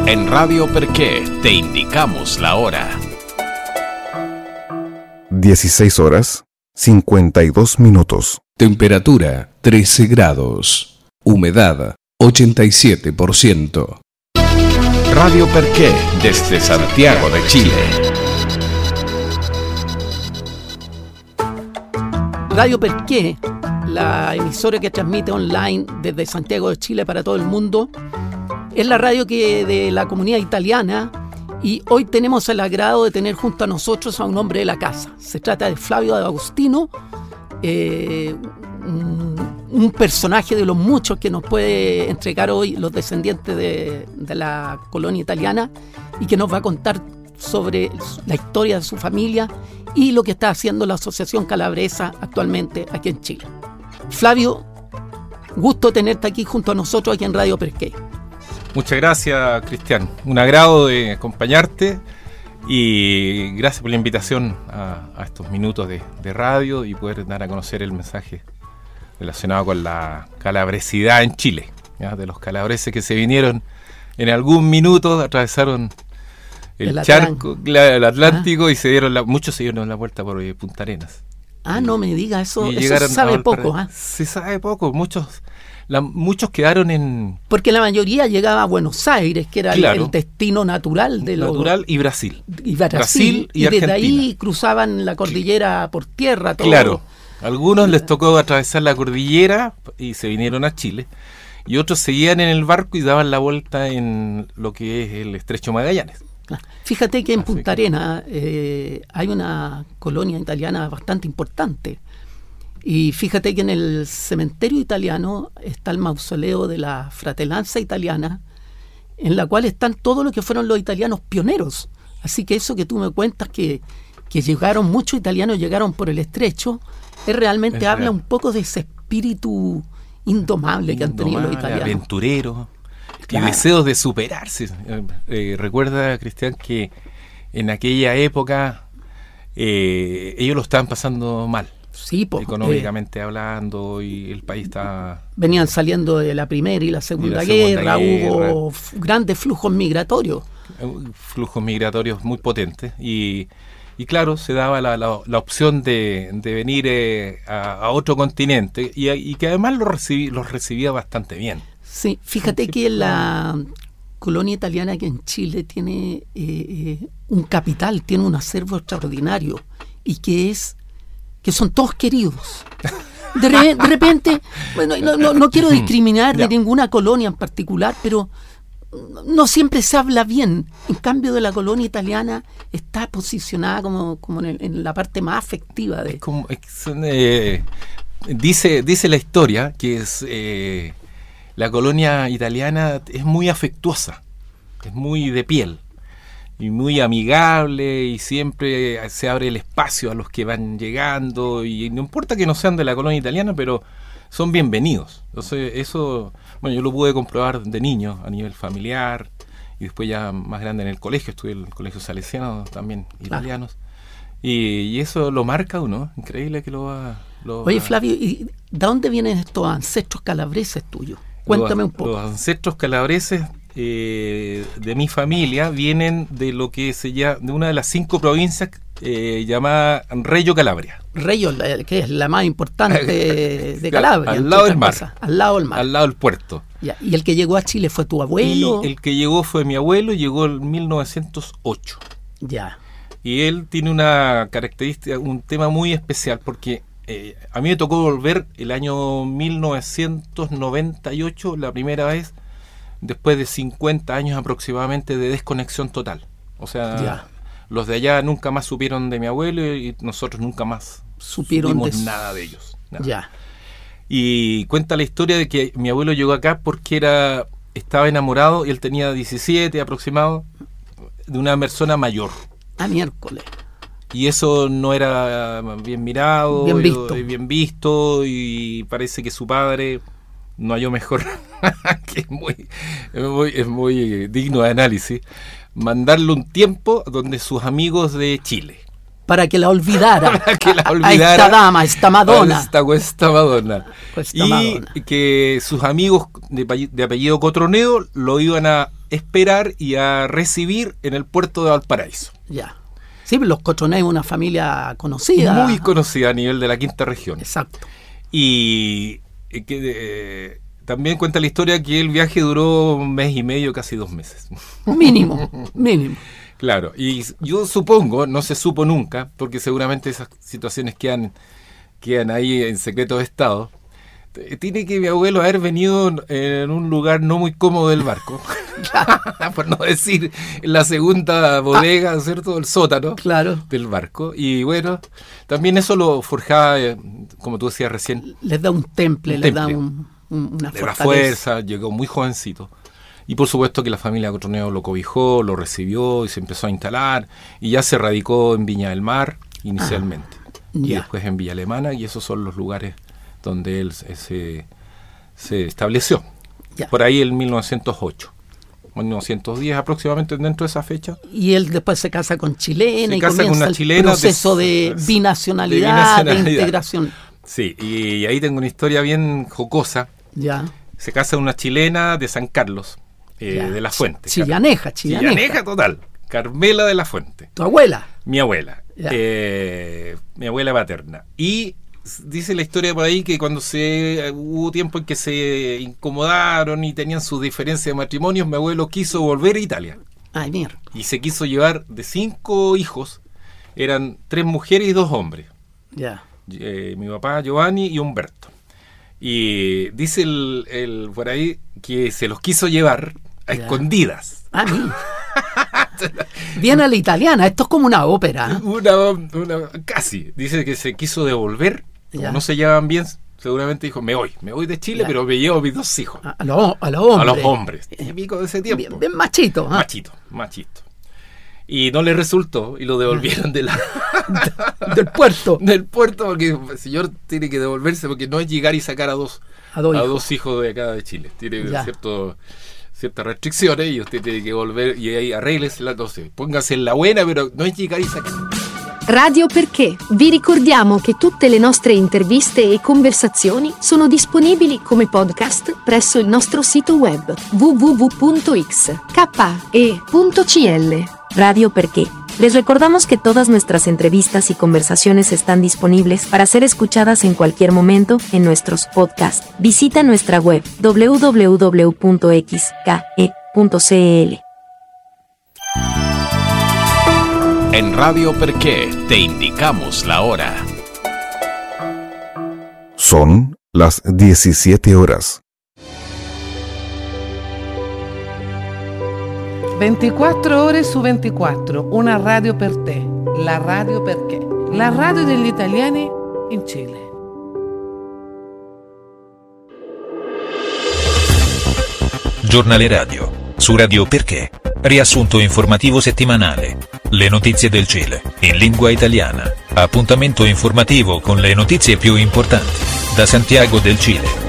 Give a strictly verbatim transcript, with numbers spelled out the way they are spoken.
En Radio Perqué te indicamos la hora. dieciséis horas, cincuenta y dos minutos. Temperatura trece grados. Humedad ochenta y siete por ciento. Radio Perqué desde Santiago de Chile. Radio Perqué, la emisora que transmite online desde Santiago de Chile para todo el mundo, es la radio que de la comunidad italiana, y hoy tenemos el agrado de tener junto a nosotros a un hombre de la casa. Se trata de Flavio de Agostino, eh, un, un personaje de los muchos que nos puede entregar hoy los descendientes de, de la colonia italiana, y que nos va a contar sobre la historia de su familia y lo que está haciendo la Asociación Calabresa actualmente aquí en Chile. Flavio, gusto tenerte aquí junto a nosotros aquí en Radio Perqué. Muchas gracias, Cristian. Un agrado de acompañarte y gracias por la invitación a, a estos minutos de, de radio y poder dar a conocer el mensaje relacionado con la calabresidad en Chile, ¿ya? De los calabreses que se vinieron en algún minuto, atravesaron el, el charco, la, el Atlántico, ah. y se dieron la, muchos se dieron la vuelta por eh, Punta Arenas. Ah, no me diga eso, y eso se sabe poco. ¿Ah? Se sabe poco, muchos la, muchos quedaron en... Porque la mayoría llegaba a Buenos Aires, que era claro, el, el destino natural de los... Natural y Brasil. Y Brasil, Brasil y, y desde ahí cruzaban la cordillera por tierra. Todo. Claro, a algunos les tocó atravesar la cordillera y se vinieron a Chile, y otros seguían en el barco y daban la vuelta en lo que es el Estrecho Magallanes. Fíjate que en Punta Arenas eh, hay una colonia italiana bastante importante, y fíjate que en el cementerio italiano está el mausoleo de la Fratellanza Italiana, en la cual están todos los que fueron los italianos pioneros. Así que eso que tú me cuentas, que, que llegaron muchos italianos, llegaron por el estrecho, es realmente es habla real. Un poco de ese espíritu indomable que Indomable, han tenido los italianos. Aventureros. Claro. Y deseos de superarse. Eh, recuerda, Cristian, que en aquella época eh, ellos lo estaban pasando mal. Sí, po, económicamente eh, hablando, y el país estaba... Venían saliendo de la Primera y la Segunda, y la segunda guerra, guerra, hubo f- grandes flujos migratorios. Flujos migratorios muy potentes, y, y claro, se daba la, la, la opción de, de venir eh, a, a otro continente, y, y que además los recibí, los recibía bastante bien. Sí, fíjate que la colonia italiana que en Chile tiene eh, un capital, tiene un acervo extraordinario, y que es que son todos queridos. De, re, de repente, bueno, no, no, no quiero discriminar de ninguna colonia en particular, pero no siempre se habla bien. En cambio, de la colonia italiana está posicionada como, como en, el, en la parte más afectiva de... Es como, es, eh, dice, dice la historia que es... Eh, la colonia italiana es muy afectuosa, es muy de piel y muy amigable, y siempre se abre el espacio a los que van llegando, y no importa que no sean de la colonia italiana, pero son bienvenidos. Entonces eso, bueno, yo lo pude comprobar de niño a nivel familiar, y después ya más grande en el colegio, estudié en el colegio salesiano también, italianos, y, y eso lo marca uno, increíble que lo va... Lo Oye, va. Flavio, ¿y de dónde vienen estos ancestros calabreses tuyos? Cuéntame los, un poco. Los ancestros calabreses eh, de mi familia vienen de lo que se llama, de una de las cinco provincias eh, llamada Reggio Calabria. Reggio, que es la más importante de Calabria. Al lado del mar. Cosas, al lado del mar. Al lado del puerto. Ya, ¿y el que llegó a Chile fue tu abuelo? Y el que llegó fue mi abuelo, llegó en mil novecientos ocho. Ya. Y él tiene una característica, un tema muy especial, porque Eh, a mí me tocó volver el año mil novecientos noventa y ocho, la primera vez, después de cincuenta años aproximadamente de desconexión total. O sea, ya. Los de allá nunca más supieron de mi abuelo, y nosotros nunca más supieron supimos de... nada de ellos. Nada. Ya. Y cuenta la historia de que mi abuelo llegó acá porque era estaba enamorado, y él tenía diecisiete aproximado, de una persona mayor. Ah, miércoles. Y eso no era bien mirado, bien visto. Y, bien visto, y parece que su padre no halló mejor, que es muy, es muy, es muy digno de análisis, mandarle un tiempo donde sus amigos de Chile. Para que la olvidara. Para que la olvidara. A esta dama, a esta Madonna. A esta, a esta Madonna. Esta y Madonna. Que sus amigos de, de apellido Cotronedo lo iban a, esperar y a recibir en el puerto de Valparaíso. Ya. Sí, los Cochonay es una familia conocida. Muy conocida a nivel de la quinta región. Exacto. Y eh, que, eh, también cuenta la historia que el viaje duró un mes y medio, casi dos meses. Mínimo, mínimo. Claro, y yo supongo, no se supo nunca, porque seguramente esas situaciones quedan, quedan ahí en secreto de Estado. Tiene que mi abuelo haber venido en un lugar no muy cómodo del barco, por no decir en la segunda bodega, ah, ¿cierto? El sótano, claro, del barco. Y bueno, también eso lo forjaba, eh, como tú decías recién. Les da un temple, un les temple, da un, un, una de la fuerza, llegó muy jovencito. Y por supuesto que la familia Cotroneo lo cobijó, lo recibió y se empezó a instalar. Y ya se radicó en Viña del Mar inicialmente. Ah, y ya. Después en Villa Alemana, y esos son los lugares donde él se, se estableció. Ya. Por ahí en mil novecientos ocho. mil novecientos diez aproximadamente, dentro de esa fecha. Y él después se casa con chilena se y casa comienza con una el chilena proceso de, de, binacionalidad, de binacionalidad, de integración. Sí, y ahí tengo una historia bien jocosa. Ya. Se casa una chilena de San Carlos, eh, de la Fuente. Chillaneja, chillaneja. Chillaneja total. Carmela de la Fuente. ¿Tu abuela? Mi abuela. Eh, mi abuela paterna. Y dice la historia por ahí que cuando se hubo tiempo en que se incomodaron y tenían sus diferencias de matrimonios, mi abuelo quiso volver a Italia. Ay, mierda. Y se quiso llevar de cinco hijos, eran tres mujeres y dos hombres. Ya. Eh, mi papá Giovanni y Humberto. Y dice el, el por ahí que se los quiso llevar a ya. escondidas. Ah, mira. Bien a la italiana, esto es como una ópera. Una, una casi. Dice que se quiso devolver. Como no se llevaban bien, seguramente dijo, me voy, me voy de Chile, ya. pero me llevo a mis dos hijos. A, a los a lo hombres. A los hombres. Típico de ese tiempo. Bien, bien machito. ¿eh? Machito, machito. Y no le resultó y lo devolvieron de la del puerto. Del puerto, porque el señor tiene que devolverse, porque no es llegar y sacar a dos, a dos, a hijos. dos hijos de acá de Chile. Tiene ya. cierto... ciertas restricciones y usted tiene que volver y ahí arregles la cosa, póngase en la buena, pero no es llegar y sacar. Radio Perché. Vi ricordiamo che tutte le nostre interviste e conversazioni sono disponibili come podcast presso il nostro sito web w w w punto x k e punto c l. Radio Perché. Les recordamos que todas nuestras entrevistas y conversaciones están disponibles para ser escuchadas en cualquier momento en nuestros podcasts. Visita nuestra web w w w punto x k e punto c l. En Radio Perché te indicamos la hora. Son las diecisiete horas. ventiquattro ore su ventiquattro, una radio per te, la Radio Perché, la radio degli italiani in Cile. Giornale radio, su Radio Perché, riassunto informativo settimanale, le notizie del Cile, in lingua italiana, appuntamento informativo con le notizie più importanti, da Santiago del Cile.